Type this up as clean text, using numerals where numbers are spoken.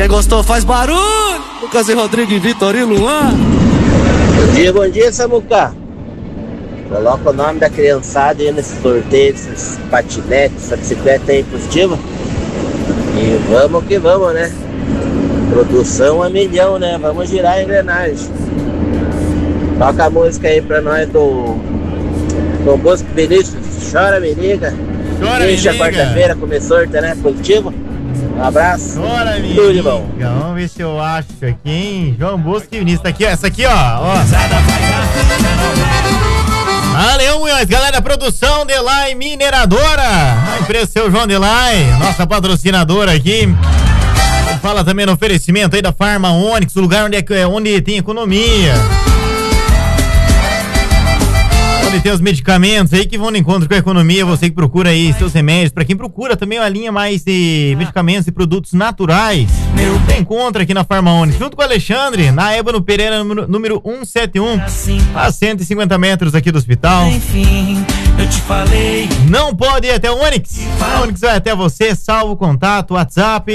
Quem gostou faz barulho. Lucas e Rodrigo e Vitor e Luan. Bom dia, Samuca. Coloca o nome da criançada aí nesse sorteio, esses patinetes, essa bicicleta aí positiva. E vamos que vamos, né? Produção a milhão, né? Vamos girar a engrenagem. Toca a música aí pra nós do Bosco Vinícius. Chora, me liga. Chora, Deixa me liga. quarta-feira, começou a internet positivo. Um abraço. Chora, me Tudo de liga. bom. Vamos ver se eu acho aqui, hein? João Bosco e Vinícius. Tá aqui, ó. Essa aqui, ó. Valeu, Munhoz. Galera da produção Delay Mineradora. A empresa Seu João Delay, nossa patrocinadora aqui. Fala também no oferecimento aí da Farma Onix, o lugar onde tem economia. Onde tem os medicamentos aí que vão no encontro com a economia, você que procura aí seus remédios. Pra quem procura também uma linha mais de medicamentos e produtos naturais, você encontra aqui na Farma Onix, junto com o Alexandre, na Ébano Pereira, número 171, a 150 metros aqui do hospital. Enfim, eu te falei. Não pode ir até o Onix. A Onix vai até você, salva o contato, WhatsApp.